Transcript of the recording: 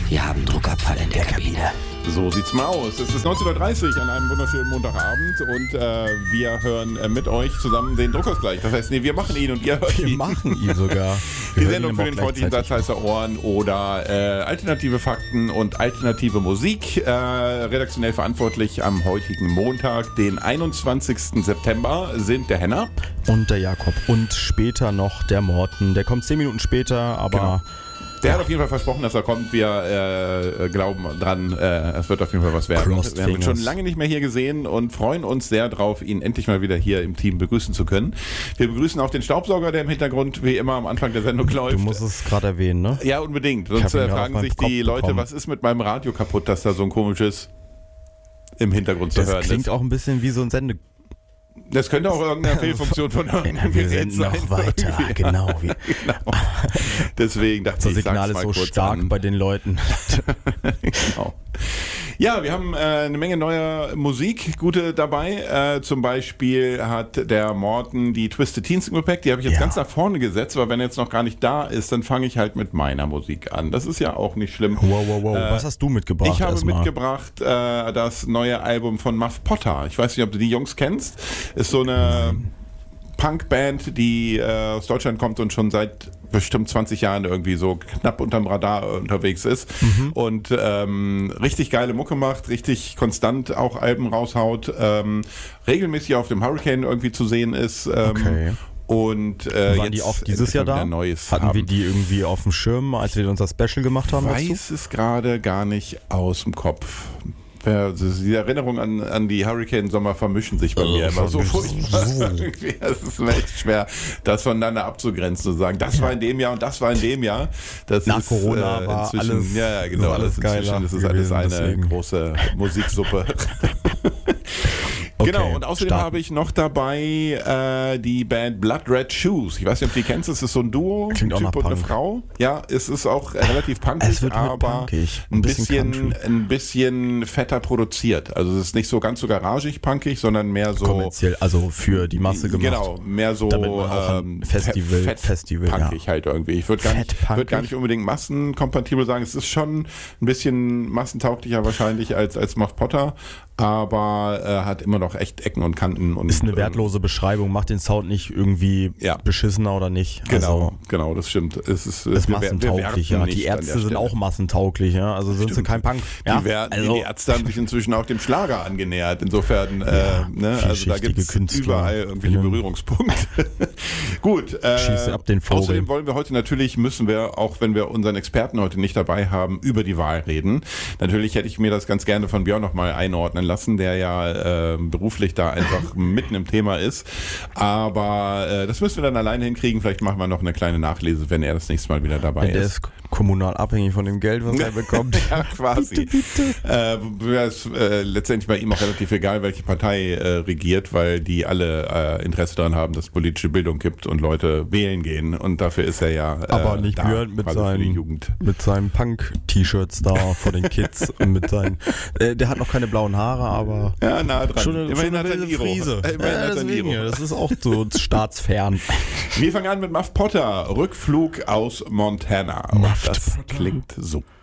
Wir haben Druckabfall in der Kabine. So sieht's mal aus. Es ist 19:30 Uhr an einem wunderschönen Montagabend und wir hören mit euch zusammen den Druckausgleich. Das heißt, wir machen ihn und ihr hört ihn. Wir machen ihn sogar. Die Sendung für den freundlichen Satzheißer Ohren oder alternative Fakten und alternative Musik. Redaktionell verantwortlich am heutigen Montag, den 21. September, sind der Henner. Und der Jakob. Und später noch der Morten. Der kommt 10 Minuten später, aber... Genau. Der hat auf jeden Fall versprochen, dass er kommt. Wir glauben dran, es wird auf jeden Fall was werden. Wir haben ihn schon lange nicht mehr hier gesehen und freuen uns sehr drauf, ihn endlich mal wieder hier im Team begrüßen zu können. Wir begrüßen auch den Staubsauger, der im Hintergrund wie immer am Anfang der Sendung läuft. Du musst es gerade erwähnen, ne? Ja, unbedingt. Sonst fragen sich die Leute, was ist mit meinem Radio kaputt, dass da so ein komisches im Hintergrund zu hören ist. Das klingt auch ein bisschen wie so ein Das könnte auch irgendeine Fehlfunktion von irgendeinem Wir Gerät sind noch weiter, genau. Genau. Deswegen dachte Das ich, Signal ist so stark bei den Leuten. Genau. Ja, wir haben eine Menge neuer Musik, gute dabei. Zum Beispiel hat der Morten die Twisted Teen Single Pack, die habe ich jetzt ganz nach vorne gesetzt, weil wenn er jetzt noch gar nicht da ist, dann fange ich halt mit meiner Musik an. Das ist ja auch nicht schlimm. Wow. Was hast du mitgebracht? Ich habe mitgebracht das neue Album von Muff Potter. Ich weiß nicht, ob du die Jungs kennst. Ist so eine Punkband, die aus Deutschland kommt und schon seit bestimmt 20 Jahren irgendwie so knapp unterm Radar unterwegs ist und richtig geile Mucke macht, richtig konstant auch Alben raushaut, regelmäßig auf dem Hurricane irgendwie zu sehen ist. Okay. Und waren jetzt die auch dieses Jahr da? Hatten wir die irgendwie auf dem Schirm, als wir unser Special gemacht haben? Ich weiß es gerade gar nicht aus dem Kopf. Die Erinnerungen an die Hurricane-Sommer vermischen sich bei mir immer so furchtbar. Es ist mir echt schwer, das voneinander abzugrenzen, zu sagen, das war in dem Jahr und das war in dem Jahr. Das Nach ist, Corona war alles, ja, genau, alles geiler. Das ist alles eine große Musiksuppe. Okay, genau, und außerdem habe ich noch dabei die Band Blood Red Shoes. Ich weiß nicht, ob du die kennst, es ist so ein Duo, Klingt ein Typ und eine Frau. Ja, es ist auch relativ punkig, aber ein bisschen fetter produziert. Also es ist nicht so ganz so garagig punkig, sondern mehr so... kommerziell, also für die Masse gemacht. Genau, mehr so Festival punkig halt irgendwie. Ich würde gar nicht unbedingt massenkompatibel sagen. Es ist schon ein bisschen massentauglicher wahrscheinlich als Muff Potter, aber hat immer noch echt Ecken und Kanten. Und ist eine wertlose Beschreibung, macht den Sound nicht irgendwie beschissener oder nicht. Genau, das stimmt. Es ist massentauglich, ja. Die Ärzte sind auch massentauglich, ja. Also sind sie kein Punk. Ja? Die Ärzte haben sich inzwischen auch dem Schlager angenähert. Insofern, also da gibt es überall irgendwelche Berührungspunkte. Gut. Schieße ab den Vogel. Außerdem wollen wir heute müssen wir, auch wenn wir unseren Experten heute nicht dabei haben, über die Wahl reden. Natürlich hätte ich mir das ganz gerne von Björn nochmal einordnen lassen, der ja beruflich da einfach mitten im Thema ist. Aber das müssen wir dann alleine hinkriegen. Vielleicht machen wir noch eine kleine Nachlese, wenn er das nächste Mal wieder dabei ist. Der ist kommunal abhängig von dem Geld, was er bekommt. Ja, quasi. Ist letztendlich bei ihm auch relativ egal, welche Partei regiert, weil die alle Interesse daran haben, dass es politische Bildung gibt und Leute wählen gehen. Und dafür ist er ja aber nicht Björn mit seinen Punk-T-Shirts da vor den Kids und mit seinen... der hat noch keine blauen Haare, aber... Ja, nah dran. Immerhin hat er eine Frise. Das ist auch so staatsfern. Wir fangen an mit Muff Potter, Rückflug aus Montana. Und das klingt so.